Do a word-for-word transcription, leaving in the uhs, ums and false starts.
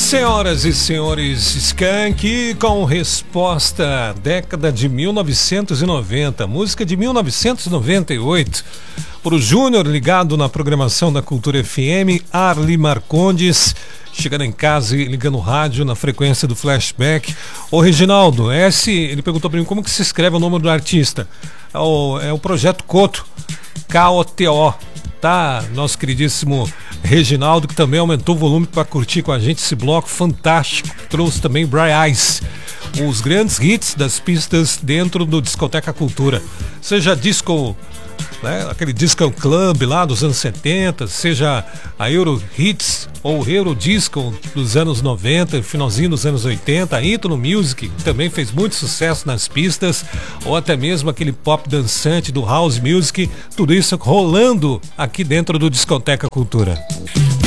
Senhoras e senhores, Skank com resposta década de mil novecentos e noventa, música de mil novecentos e noventa e oito. Para o Júnior ligado na programação da Cultura F M, Arli Marcondes, chegando em casa e ligando o rádio na frequência do Flashback. Ô Reginaldo, S, ele perguntou para mim como que se escreve o nome do artista. É o, é o Projeto Koto, K O T O. Tá, nosso queridíssimo Reginaldo, que também aumentou o volume para curtir com a gente esse bloco fantástico. Trouxe também Bright Eyes, os grandes hits das pistas dentro do Discoteca Cultura. Seja disco, né, aquele disco club lá dos anos setenta, seja a Euro Hits ou Euro Disco dos anos noventa, finalzinho dos anos oitenta, a Intro Music também fez muito sucesso nas pistas, ou até mesmo aquele pop dançante do House Music, tudo isso rolando aqui dentro do Discoteca Cultura.